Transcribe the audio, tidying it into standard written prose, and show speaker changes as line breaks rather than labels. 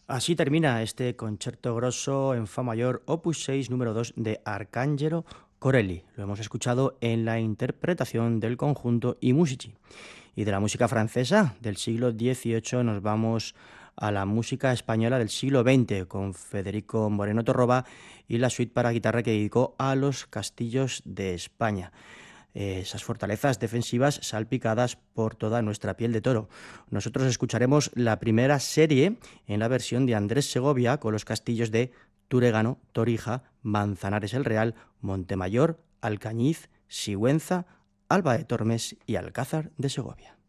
Así termina este concierto grosso en fa mayor opus 6 número 2 de Arcangelo Corelli. Lo hemos escuchado en la interpretación del conjunto I Musici. Y de la música francesa del siglo XVIII nos vamos a la música española del siglo XX con Federico Moreno Torroba y la suite para guitarra que dedicó a los castillos de España, esas fortalezas defensivas salpicadas por toda nuestra piel de toro. Nosotros escucharemos la primera serie en la versión de Andrés Segovia con los castillos de Turegano, Torija, Manzanares el Real, Montemayor, Alcañiz, Sigüenza, Alba de Tormes y Alcázar de Segovia.